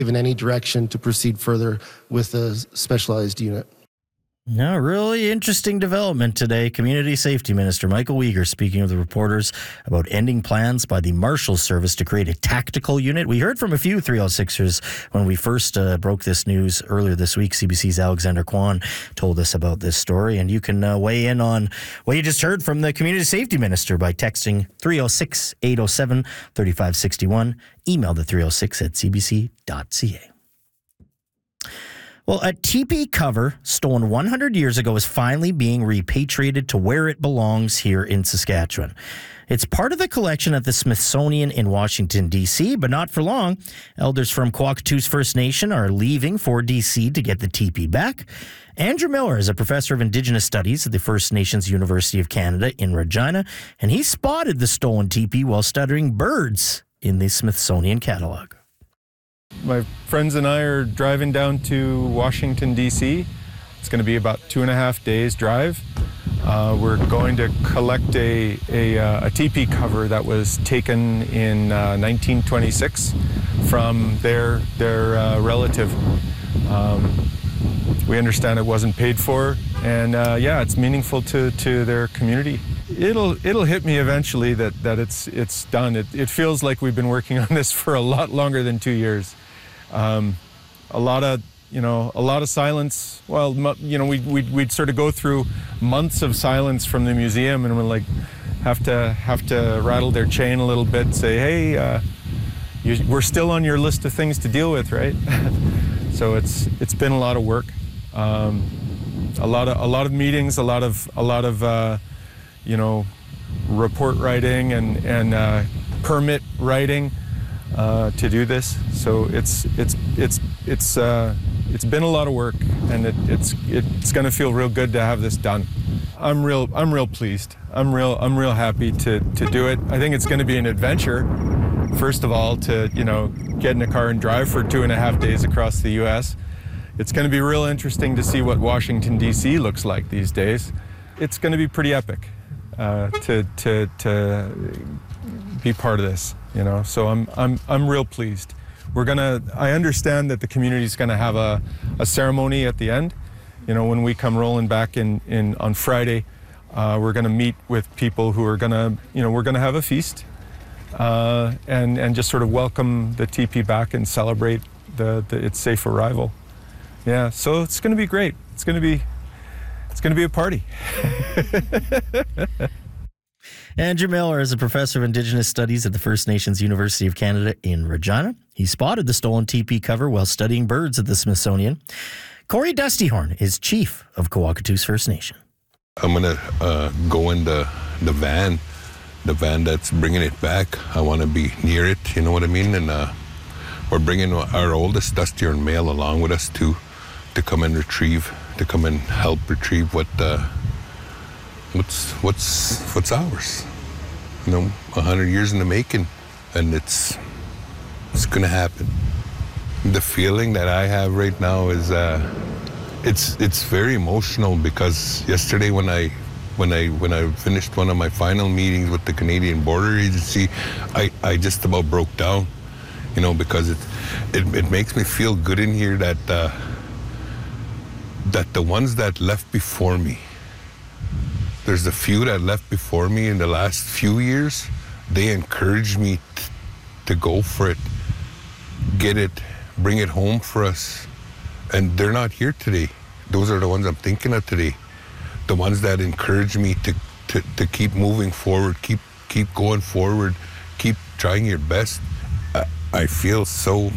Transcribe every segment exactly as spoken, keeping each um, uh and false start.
given any direction to proceed further with a specialized unit. Yeah, really interesting development today. Community Safety Minister Michael Weger speaking with the reporters about ending plans by the Marshals Service to create a tactical unit. We heard from a few three oh sixers when we first uh, broke this news earlier this week. C B C's Alexander Kwan told us about this story, and you can uh, weigh in on what you just heard from the Community Safety Minister by texting three oh six, eight oh seven, three five six one. Email the three oh six at c b c dot c a. Well, a teepee cover stolen one hundred years ago is finally being repatriated to where it belongs here in Saskatchewan. It's part of the collection at the Smithsonian in Washington, D C, but not for long. Elders from Kwakatoos First Nation are leaving for D C to get the teepee back. Andrew Miller is a professor of Indigenous Studies at the First Nations University of Canada in Regina, and he spotted the stolen teepee while studying birds in the Smithsonian catalog. My friends and I are driving down to Washington, D C. It's going to be about two and a half days drive. Uh, we're going to collect a, a, uh, a teepee cover that was taken in uh, nineteen twenty-six from their, their uh, relative. Um, we understand it wasn't paid for, and uh, yeah, it's meaningful to, to their community. It'll it'll hit me eventually that, that it's it's done. It, it feels like we've been working on this for a lot longer than two years. Um, a lot of you know a lot of silence. Well, you know we we we'd sort of go through months of silence from the museum, and we'd like have to have to rattle their chain a little bit. Say, hey, uh, you, we're still on your list of things to deal with, right? So it's it's been a lot of work, um, a lot of a lot of meetings, a lot of a lot of. Uh, you know, report writing and, and uh, permit writing uh, to do this. So it's it's it's it's uh, it's been a lot of work, and it, it's it's going to feel real good to have this done. I'm real I'm real pleased. I'm real I'm real happy to to do it. I think it's going to be an adventure. First of all, to you know get in a car and drive for two and a half days across the U S. It's going to be real interesting to see what Washington, D C looks like these days. It's going to be pretty epic. Uh, to to to be part of this, you know. So I'm I'm I'm real pleased. We're gonna. I understand that the community's gonna have a, a ceremony at the end. You know, when we come rolling back in, in on Friday, uh, we're gonna meet with people who are gonna, you know, we're gonna have a feast, uh, and and just sort of welcome the teepee back and celebrate the, the its safe arrival. Yeah. So it's gonna be great. It's gonna be. It's going to be a party. Andrew Miller is a professor of Indigenous Studies at the First Nations University of Canada in Regina. He spotted the stolen teepee cover while studying birds at the Smithsonian. Corey Dustyhorn is chief of Kwakatoos First Nation. I'm going to uh, go in the, the van, the van that's bringing it back. I want to be near it, you know what I mean? And uh, we're bringing our oldest Dustyhorn male along with us too, to come and retrieve to come and help retrieve what uh, what's what's what's ours. You know, a hundred years in the making, and it's it's gonna happen. The feeling that I have right now is uh, it's it's very emotional, because yesterday when I when I when I finished one of my final meetings with the Canadian Border Agency, I, I just about broke down. You know, because it it, it makes me feel good in here that. Uh, that the ones that left before me, there's a few that left before me in the last few years, they encouraged me t- to go for it, get it, bring it home for us. And they're not here today. Those are the ones I'm thinking of today. The ones that encourage me to, to, to keep moving forward, keep keep going forward, keep trying your best. I, I feel so,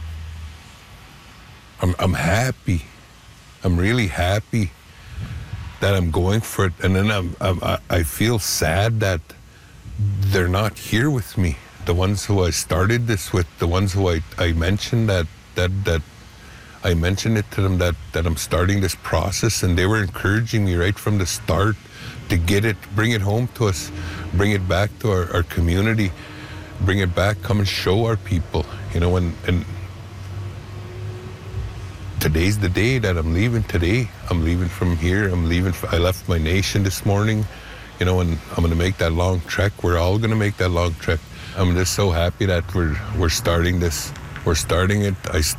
I'm I'm happy. I'm really happy that I'm going for it, and then I'm, I'm, I feel sad that they're not here with me. The ones who I started this with, the ones who I, I mentioned that that that I mentioned it to them that, that I'm starting this process, and they were encouraging me right from the start to get it, bring it home to us, bring it back to our, our community, bring it back, come and show our people, you know, and, and today's the day that I'm leaving today. I'm leaving from here. I'm leaving. I left my nation this morning, you know, and I'm going to make that long trek. We're all going to make that long trek. I'm just so happy that we're we're starting this. We're starting it. I start.